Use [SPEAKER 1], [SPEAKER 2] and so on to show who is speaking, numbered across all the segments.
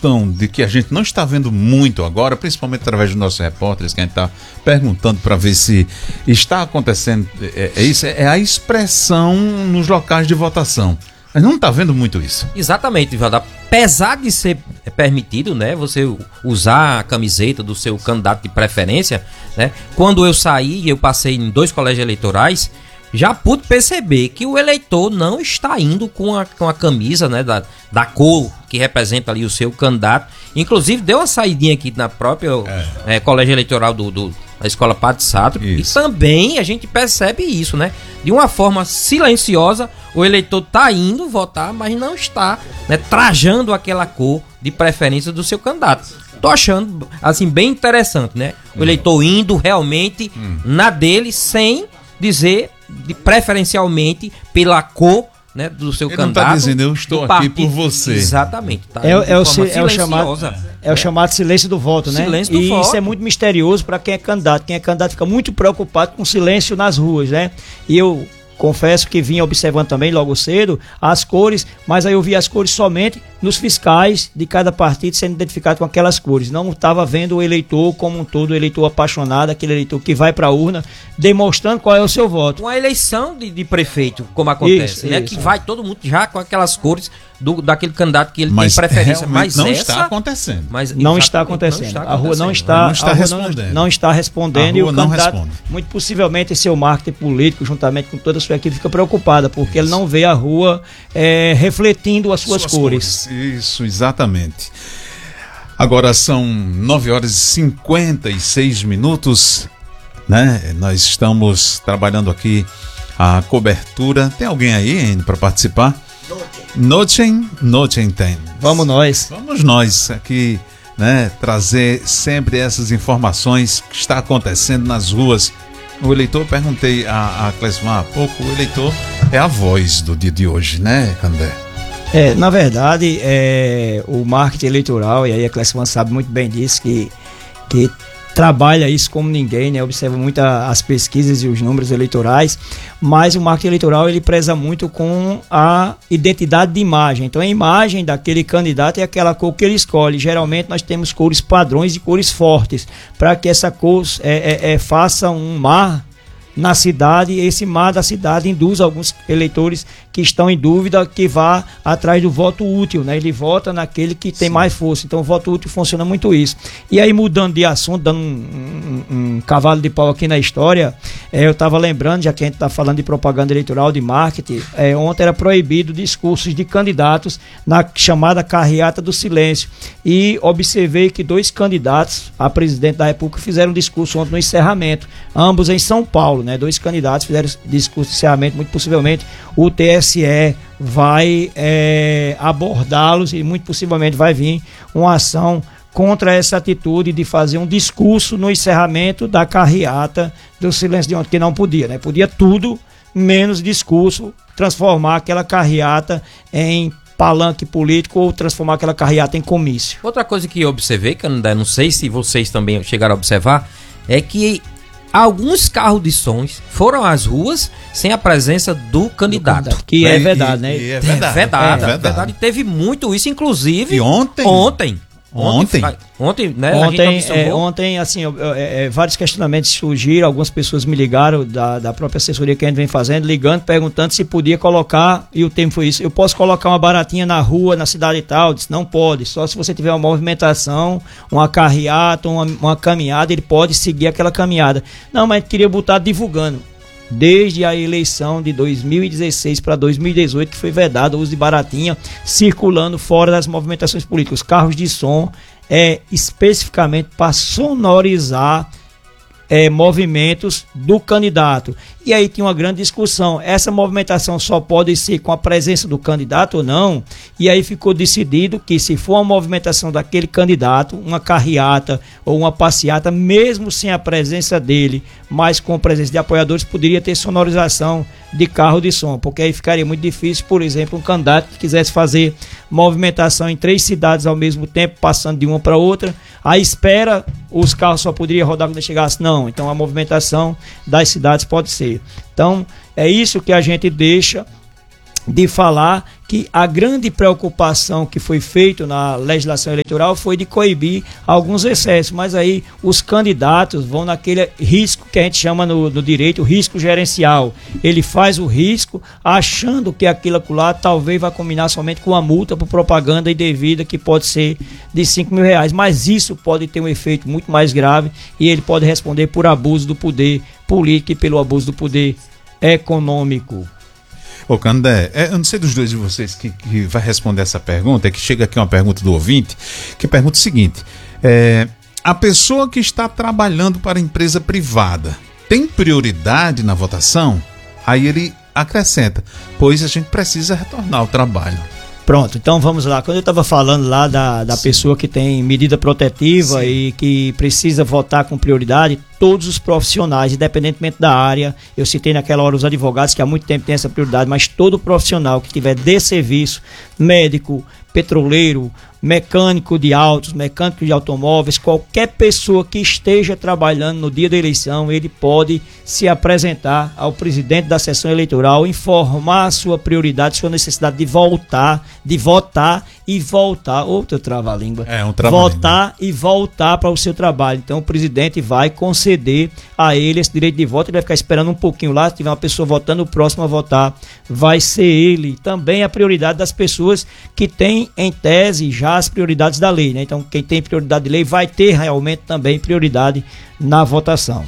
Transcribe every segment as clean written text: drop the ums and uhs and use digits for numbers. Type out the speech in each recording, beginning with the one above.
[SPEAKER 1] questão de que a gente não está vendo muito agora, principalmente através dos nossos repórteres, que a gente está perguntando para ver se está acontecendo, é a expressão nos locais de votação. Mas não está vendo muito isso.
[SPEAKER 2] Exatamente, Valdo. Apesar de ser permitido, né, você usar a camiseta do seu candidato de preferência, né, quando eu saí, eu passei em 2 colégios eleitorais, já pude perceber que o eleitor não está indo com a camisa, né, da cor que representa ali o seu candidato. Inclusive, deu uma saidinha aqui na própria colégio eleitoral da Escola Padre Sátiro. E também a gente percebe isso, né? De uma forma silenciosa, o eleitor está indo votar, mas não está, né, trajando aquela cor de preferência do seu candidato. Tô achando, assim, bem interessante, né? O eleitor indo realmente na dele, sem dizer preferencialmente pela cor, né, do seu candidato. Ele não está dizendo,
[SPEAKER 1] eu estou aqui por você.
[SPEAKER 2] Exatamente. Tá,
[SPEAKER 3] o chamado silêncio do voto, né?
[SPEAKER 2] Silêncio do voto.
[SPEAKER 3] Isso é muito misterioso para quem é candidato. Quem é candidato fica muito preocupado com o silêncio nas ruas, né? E eu confesso que vinha observando também logo cedo as cores, mas aí eu vi as cores somente nos fiscais de cada partido sendo identificado com aquelas cores. Não estava vendo o eleitor como um todo, o eleitor apaixonado, aquele eleitor que vai para a urna, demonstrando qual é o seu voto.
[SPEAKER 2] Uma eleição de prefeito, como acontece, né? Que vai todo mundo já com aquelas cores daquele candidato que ele tem preferência. Mas
[SPEAKER 1] não está acontecendo.
[SPEAKER 3] Não está acontecendo. A rua não está respondendo. Não está respondendo, e o candidato, muito possivelmente, seu marketing político, juntamente com toda a sua equipe, fica preocupada, porque ele não vê a rua refletindo as suas cores.
[SPEAKER 1] Isso, exatamente. Agora são 9h56, né? Nós estamos trabalhando aqui a cobertura. Tem alguém aí para participar? Nochen tem.
[SPEAKER 3] Vamos
[SPEAKER 1] nós aqui, né? Trazer sempre essas informações que está acontecendo nas ruas. O eleitor, perguntei a Clesmar há pouco, o eleitor é a voz do dia de hoje, né, Candé?
[SPEAKER 3] Na verdade, o marketing eleitoral, e aí a Clesman sabe muito bem disso, que trabalha isso como ninguém, né? Observa muito as pesquisas e os números eleitorais, mas o marketing eleitoral, ele preza muito com a identidade de imagem. Então a imagem daquele candidato é aquela cor que ele escolhe. Geralmente nós temos cores padrões de cores fortes, para que essa cor faça um mar na cidade, esse mar da cidade induz alguns eleitores que estão em dúvida que vá atrás do voto útil, né? Ele vota naquele que tem mais força. Então o voto útil funciona muito isso. E aí, mudando de assunto, dando um cavalo de pau aqui na história, eu estava lembrando, já que a gente está falando de propaganda eleitoral, de marketing, ontem era proibido discursos de candidatos na chamada carreata do silêncio, e observei que 2 candidatos a presidente da República fizeram um discurso ontem no encerramento, ambos em São Paulo, né? 2 candidatos fizeram discurso de encerramento. Muito possivelmente o TSE vai abordá-los, e muito possivelmente vai vir uma ação contra essa atitude de fazer um discurso no encerramento da carreata do silêncio de ontem, que não podia, né? Podia tudo menos discurso, transformar aquela carreata em palanque político ou transformar aquela carreata em comício.
[SPEAKER 2] Outra coisa que eu observei, que eu não sei se vocês também chegaram a observar, é que alguns carros de sons foram às ruas sem a presença do candidato.
[SPEAKER 3] Que é verdade, né?
[SPEAKER 2] É verdade. Teve muito isso, inclusive.
[SPEAKER 1] E ontem,
[SPEAKER 2] né?
[SPEAKER 3] Ontem, assim, vários questionamentos surgiram, algumas pessoas me ligaram da própria assessoria que a gente vem fazendo, ligando, perguntando se podia colocar, e o tempo foi isso, eu posso colocar uma baratinha na rua, na cidade e tal? Eu disse, não pode, só se você tiver uma movimentação, uma carreata, uma caminhada, ele pode seguir aquela caminhada. Não, mas queria botar divulgando. Desde a eleição de 2016 para 2018, que foi vedado o uso de baratinha circulando fora das movimentações políticas. Os carros de som especificamente para sonorizar movimentos do candidato. E aí tinha uma grande discussão, essa movimentação só pode ser com a presença do candidato ou não? E aí ficou decidido que, se for uma movimentação daquele candidato, uma carreata ou uma passeata, mesmo sem a presença dele, mas com a presença de apoiadores, poderia ter sonorização de carro de som, porque aí ficaria muito difícil, por exemplo, um candidato que quisesse fazer movimentação em 3 cidades ao mesmo tempo, passando de uma para outra, à espera, os carros só poderiam rodar quando chegasse. Não, então a movimentação das cidades pode ser. Então, é isso que a gente deixa de falar que a grande preocupação que foi feita na legislação eleitoral foi de coibir alguns excessos, mas aí os candidatos vão naquele risco que a gente chama no direito, o risco gerencial. Ele faz o risco achando que aquilo lá talvez vai combinar somente com a multa por propaganda indevida, que pode ser de R$5.000, mas isso pode ter um efeito muito mais grave e ele pode responder por abuso do poder político e pelo abuso do poder econômico.
[SPEAKER 1] Ô Candé, eu não sei dos dois de vocês que vai responder essa pergunta, é que chega aqui uma pergunta do ouvinte, que pergunta o seguinte: a pessoa que está trabalhando para empresa privada tem prioridade na votação? Aí ele acrescenta, pois a gente precisa retornar ao trabalho.
[SPEAKER 3] Pronto, então vamos lá. Quando eu estava falando lá da pessoa que tem medida protetiva, sim, e que precisa votar com prioridade, todos os profissionais, independentemente da área, eu citei naquela hora os advogados que há muito tempo têm essa prioridade, mas todo profissional que tiver de serviço, médico, petroleiro, mecânico de autos, mecânico de automóveis, qualquer pessoa que esteja trabalhando no dia da eleição, ele pode se apresentar ao presidente da sessão eleitoral, informar a sua prioridade, sua necessidade de votar e voltar, outro trava-língua, votar e voltar para o seu trabalho. Então o presidente vai conceder a ele esse direito de voto, ele vai ficar esperando um pouquinho lá, se tiver uma pessoa votando, o próximo a votar vai ser ele. Também a prioridade das pessoas que têm em tese já as prioridades da lei, né? Então quem tem prioridade de lei vai ter realmente também prioridade na votação.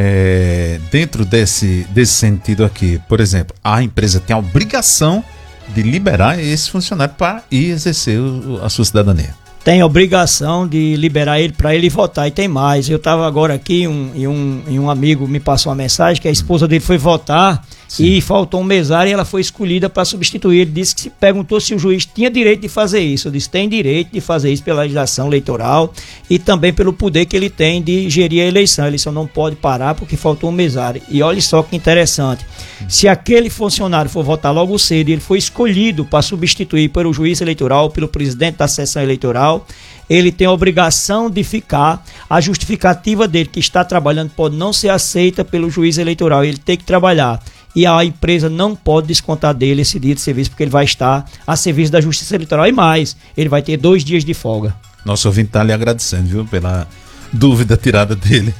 [SPEAKER 1] Dentro desse sentido aqui, por exemplo, a empresa tem a obrigação de liberar esse funcionário para ir exercer a sua cidadania.
[SPEAKER 3] Tem a obrigação de liberar ele para ele votar. E tem mais, eu estava agora aqui e um amigo me passou uma mensagem que a esposa dele foi votar, sim, e faltou um mesário e ela foi escolhida para substituir. Ele disse que se perguntou se o juiz tinha direito de fazer isso. Eu disse, tem direito de fazer isso pela legislação eleitoral e também pelo poder que ele tem de gerir a eleição. Ele só não pode parar porque faltou um mesário. E olha só que interessante, se aquele funcionário for votar logo cedo e ele foi escolhido para substituir pelo juiz eleitoral, pelo presidente da sessão eleitoral, ele tem a obrigação de ficar. A justificativa dele que está trabalhando pode não ser aceita pelo juiz eleitoral, ele tem que trabalhar. E a empresa não pode descontar dele esse dia de serviço, porque ele vai estar a serviço da Justiça Eleitoral. E mais, ele vai ter 2 dias de folga.
[SPEAKER 1] Nosso ouvinte está lhe agradecendo, viu, pela dúvida tirada dele.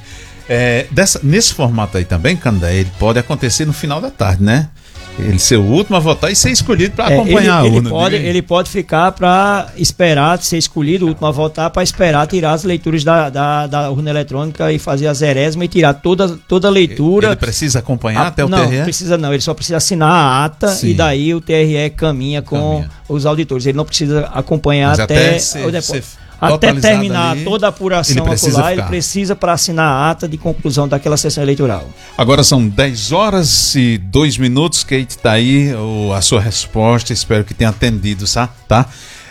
[SPEAKER 1] Nesse formato aí também, Candé, ele pode acontecer no final da tarde, né? Ele ser o último a votar e ser escolhido para acompanhar a urna.
[SPEAKER 3] Ele pode ficar para esperar ser escolhido, o último a votar, para esperar tirar as leituras da urna eletrônica e fazer a zerésima e tirar toda a leitura.
[SPEAKER 1] Ele precisa acompanhar até o TRE?
[SPEAKER 3] Não, precisa não, ele só precisa assinar a ata, sim, e daí o TRE caminha os auditores. Ele não precisa acompanhar até terminar ali, toda a apuração acolá, ele precisa para assinar a ata de conclusão daquela sessão eleitoral.
[SPEAKER 1] Agora são 10h02, Kate está aí, a sua resposta, espero que tenha atendido, tá?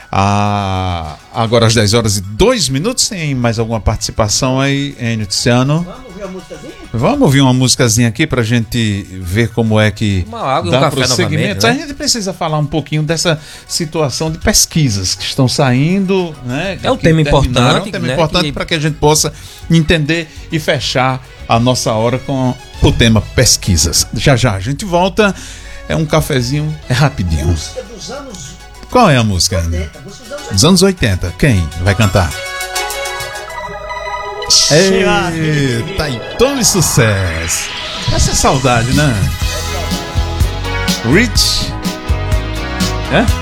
[SPEAKER 1] Agora às 10h02, tem mais alguma participação aí, Enio Tiziano? Vamos ouvir a músicazinha? Vamos ouvir uma músicazinha aqui pra gente ver como é que
[SPEAKER 2] uma água e um café novamente, né?
[SPEAKER 1] A gente precisa falar um pouquinho dessa situação de pesquisas que estão saindo, né?
[SPEAKER 2] É um tema importante,
[SPEAKER 1] para que a gente possa entender e fechar a nossa hora com o tema pesquisas. Já a gente volta, é um cafezinho, é rapidinho.
[SPEAKER 3] Música dos anos...
[SPEAKER 1] Qual é a música ainda? Dos anos 80. Quem vai cantar? Eita, e tome sucesso. Essa é saudade, né? Rich. É?